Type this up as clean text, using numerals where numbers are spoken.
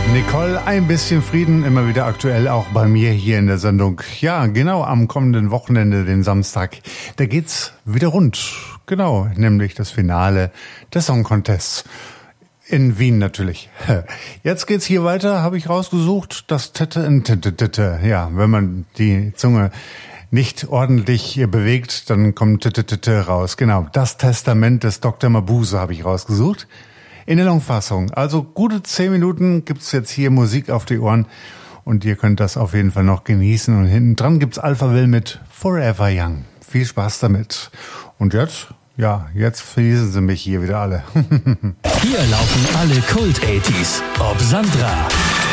Nicole, ein bisschen Frieden, immer wieder aktuell, auch bei mir hier in der Sendung. Ja, genau, am kommenden Wochenende, den Samstag, da geht's wieder rund. Genau, nämlich das Finale des Song Contests. In Wien natürlich. Jetzt geht's hier weiter, habe ich rausgesucht, das Tete. Ja, wenn man die Zunge nicht ordentlich bewegt, dann kommt Tete raus. Genau, das Testament des Dr. Mabuse habe ich rausgesucht. In der Longfassung. Also gute 10 Minuten gibt's jetzt hier Musik auf die Ohren und ihr könnt das auf jeden Fall noch genießen. Und hinten dran gibt's Alpha Will mit Forever Young. Viel Spaß damit. Und jetzt, ja, jetzt verließen sie mich hier wieder alle. Hier laufen alle Kult-80s. Ob Sandra,